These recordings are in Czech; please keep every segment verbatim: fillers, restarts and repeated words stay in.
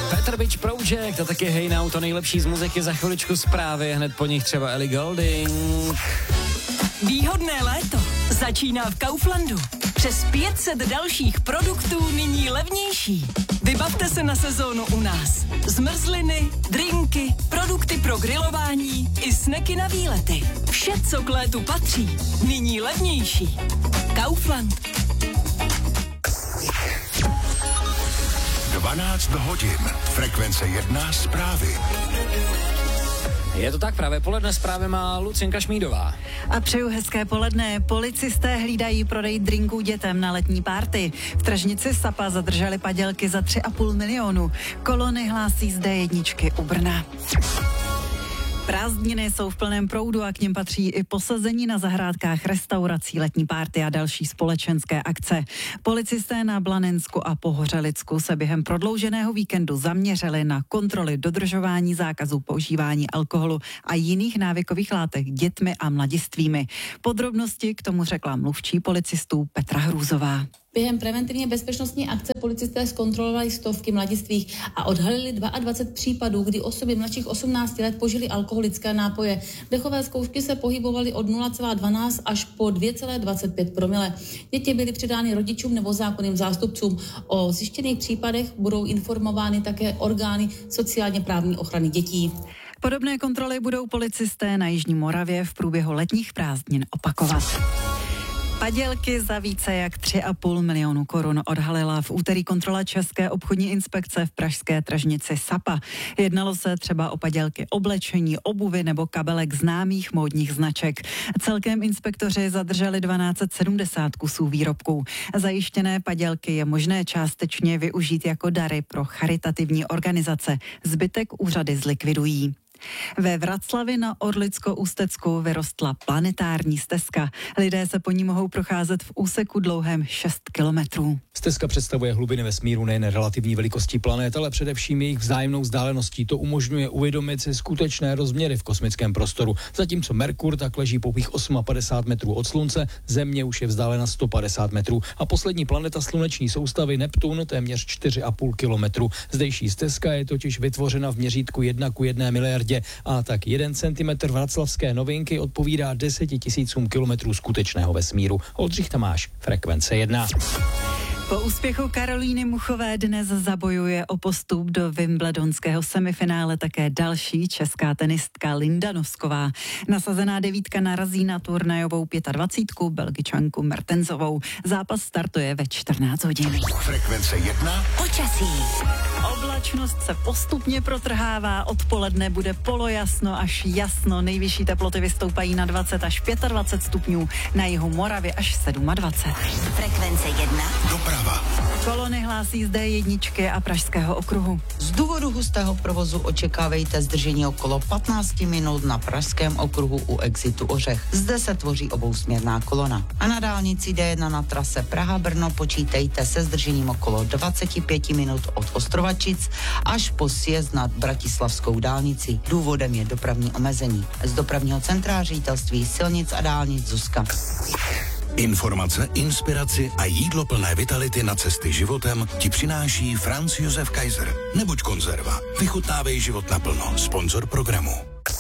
Petr Bič Project a taky Hey Now, to nejlepší z muziky, za chviličku zprávy, hned po nich třeba Ellie Goulding. Výhodné léto začíná v Kauflandu. Přes pět set dalších produktů nyní levnější. Vybavte se na sezónu u nás. Zmrzliny, drinky, produkty pro grilování i sneky na výlety. Vše, co k létu patří, nyní levnější. Kaufland. dvanáct hodin. Frekvence jedna zprávy. Je to tak, právě poledne zprávy má Lucinka Šmídová. A přeju hezké poledne. Policisté hlídají prodej drinků dětem na letní párty. V tržnici Sapa zadrželi padělky za tři a půl milionu. Kolony hlásí z dé jedna u Brna. Prázdniny jsou v plném proudu a k nim patří i posazení na zahrádkách restaurací, letní párty a další společenské akce. Policisté na Blanensku a Pohořelicku se během prodlouženého víkendu zaměřili na kontroly dodržování zákazů používání alkoholu a jiných návykových látek dětmi a mladistvými. Podrobnosti k tomu řekla mluvčí policistů Petra Hrůzová. Během preventivně bezpečnostní akce policisté zkontrolovali stovky mladistvých a odhalili dvacet dva případů, kdy osoby mladších osmnácti let požily alkoholické nápoje. Dechové zkoušky se pohybovaly od nula celá dvanáct až po dvě celá dvacet pět promile. Děti byly předány rodičům nebo zákonným zástupcům. O zjištěných případech budou informovány také orgány sociálně právní ochrany dětí. Podobné kontroly budou policisté na Jižní Moravě v průběhu letních prázdnin opakovat. Padělky za více jak tři a půl milionu korun odhalila v úterý kontrola České obchodní inspekce v pražské tržnici Sapa. Jednalo se třeba o padělky oblečení, obuvy nebo kabelek známých módních značek. Celkem inspektoři zadrželi dvanáct set sedmdesát kusů výrobků. Zajištěné padělky je možné částečně využít jako dary pro charitativní organizace. Zbytek úřady zlikvidují. Ve Vraclavi na Orlicko-Ústecku vyrostla planetární stezka. Lidé se po ní mohou procházet v úseku dlouhém šest kilometrů. Stezka představuje hlubiny vesmíru nejen relativní velikostí planet, ale především jejich vzájemnou vzdáleností. To umožňuje uvědomit si skutečné rozměry v kosmickém prostoru. Zatímco Merkur tak leží pouhých padesát osm metrů od Slunce, Země už je vzdálena sto padesát metrů a poslední planeta sluneční soustavy Neptun téměř čtyři a půl kilometru. Zdejší stezka je totiž vytvořena v měřítku jedna ku jedné miliardě a tak jeden centimetr vraclavské novinky odpovídá deseti tisícům kilometrů skutečného vesmíru. Oldřich Tamáš, Frekvence jedna. Po úspěchu Karolíny Muchové dnes zabojuje o postup do wimbledonského semifinále také další česká tenistka Linda Nosková. Nasazená devítka narazí na turnajovou dvacítku pět Belgičanku Mertensovou. Zápas startuje ve čtrnáct hodin. Frekvence jedna. Počasí. Oblačnost se postupně protrhává, odpoledne bude polojasno až jasno, nejvyšší teploty vystoupají na dvacet až dvacet pět stupňů, na jihu Moravy až dvacet sedm. Frekvence jedna. Doprava. Kolony hlásí z dé jedna a Pražského okruhu. Z důvodu hustého provozu očekávejte zdržení okolo patnáct minut na Pražském okruhu u exitu Ořech. Zde se tvoří obousměrná kolona. A na dálnici dé jedna na trase Praha-Brno počítejte se zdržením okolo dvacet pět minut od Ostrovačic až po sjezd nad Bratislavskou dálnici. Důvodem je dopravní omezení. Z dopravního centra Ředitelství silnic a dálnic Zuzka. Informace, inspiraci a jídlo plné vitality na cesty životem ti přináší Franz Josef Kaiser. Nebuď konzerva. Vychutnávej život naplno. Sponzor programu.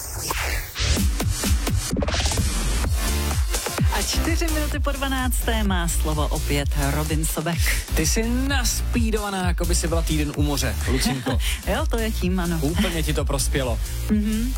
A čtyři minuty po dvanácté má slovo opět Robin Sobek. Ty jsi naspídovaná, jako by si byla týden u moře, Lucinko. Jo, to je tím, ano. Úplně ti to prospělo. Mhm.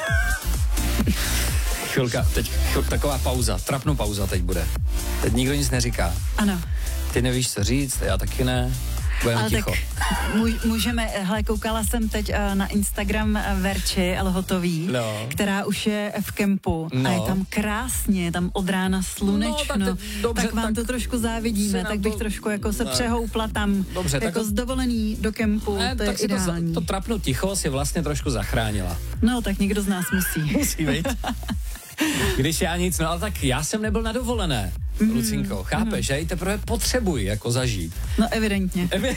Chvilka, teď chvilka, taková pauza, trapnou pauza teď bude. Teď nikdo nic neříká. Ano. Ty nevíš, co říct, já taky ne. Budeme Ale ticho. tak můžeme, hele, koukala jsem teď uh, na Instagram Verči Lhotový, no. která už je v kempu no. a je tam krásně, je tam od rána slunečno, no, tak, dobře, tak vám tak to trošku závidíme, tak bych to... trošku jako se ne. přehoupla tam, dobře, jako tak... z dovolený do kempu, ne, to je ideální. To, to trapno ticho si vlastně trošku zachránila. No, tak někdo z nás musí. Musí, veď? Když já nic, no ale tak já jsem nebyl na dovolené, mm, Lucinko, chápeš, mm. že ji teprve potřebuji jako zažít. No evidentně. Evi-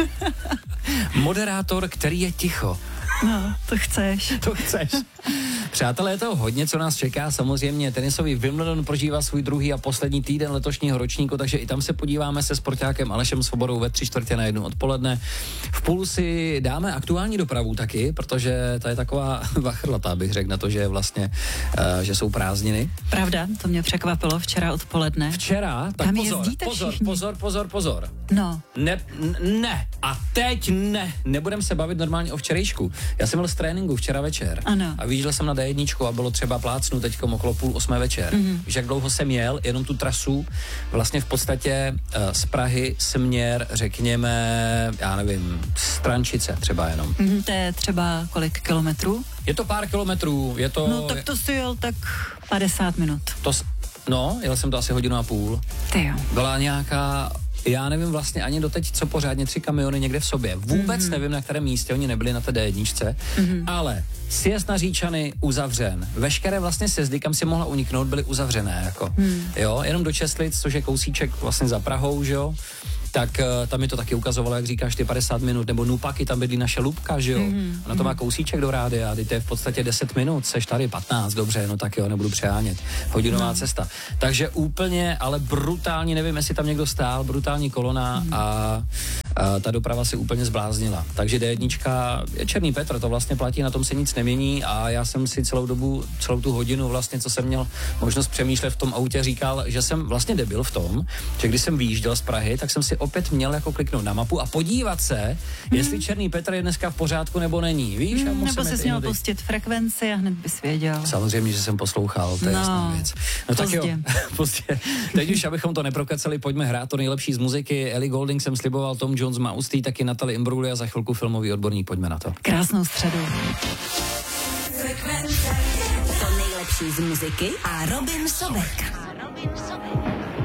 Moderátor, který je ticho. No, to chceš. To chceš. Přátelé, je toho hodně, co nás čeká. Samozřejmě tenisový Wimbledon prožívá svůj druhý a poslední týden letošního ročníku, takže i tam se podíváme se sportákem Alešem Svobodou ve tři čtvrtě na jednu odpoledne. V půl si dáme aktuální dopravu taky, protože ta je taková vachrlatá, bych řekl, na to, že vlastně, uh, že jsou prázdniny. Pravda, to mě překvapilo včera odpoledne. Včera, tak tam pozor, jezdíte pozor, všichni. pozor, pozor, pozor. No. Ne, n- ne, a teď ne, nebudem se bavit normálně o včerejšku. Já jsem byl z tréninku včera večer. Ano. A vyjížděl jsem na dé jedna a bylo třeba plácnu teďkom okolo půl osmé večer. Mm-hmm. Víš, jak dlouho jsem jel, jenom tu trasu, vlastně v podstatě uh, z Prahy směr, řekněme, já nevím, Strančice třeba jenom. Mm, to je třeba kolik kilometrů? Je to pár kilometrů, je to... No tak to si jel tak padesát minut. To, no, jel jsem to asi hodinu a půl. Ty jo. Byla nějaká... Já nevím vlastně ani doteď, co pořádně, tři kamiony někde v sobě. Vůbec mm-hmm. nevím, na kterém místě oni nebyli na té dé jedna, mm-hmm. ale sjezd na Říčany uzavřen. Veškeré vlastně sjezdy, kam si mohla uniknout, byly uzavřené, jako. Mm. Jo, jenom do Čestlic, což je kousíček vlastně za Prahou, že jo. Tak uh, tam mi to taky ukazovalo, jak říkáš, ty padesát minut, nebo Nupaky, tam bydlí naše Lubka, že jo. Mm-hmm. Ona to má kousíček do rádia, teď to je v podstatě deset minut, seš tady patnáct, dobře, no tak jo, nebudu přehánět. Hodinová mm. cesta. Takže úplně, ale brutálně, nevím, jestli tam někdo stál, brutální kolona mm. a, a ta doprava si úplně zbláznila. Takže dé jedna, Černý Petr, to vlastně platí, na tom se nic nemění a já jsem si celou dobu, celou tu hodinu vlastně, co jsem měl možnost přemýšlet v tom autě, říkal, že jsem vlastně debil v tom, že když jsem vyjížděl z Prahy, tak jsem si opět měl jako kliknout na mapu a podívat se, hmm. jestli Černý Petr je dneska v pořádku nebo není, víš? Hmm, nebo jsi měl ty... pustit frekvenci a hned bys věděl. Samozřejmě, že jsem poslouchal, to je no, jasná věc. No pozdě. tak jo, pozdě. Teď už, abychom to neprokaceli, pojďme hrát to nejlepší z muziky. Ellie Goulding jsem sliboval, Tom Jones má ústý, taky Natalie Imbruglia, za chvilku filmový odborník, pojďme na to. Krásnou středu. To nejlepší z muziky a Robin Sobek.